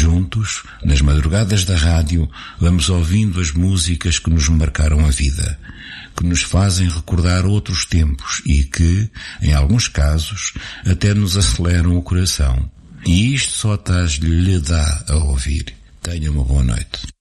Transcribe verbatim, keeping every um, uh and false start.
Juntos, nas madrugadas da rádio, vamos ouvindo as músicas que nos marcaram a vida, que nos fazem recordar outros tempos e que, em alguns casos, até nos aceleram o coração. E isto só Tás lhe dá a ouvir. Tenha uma boa noite.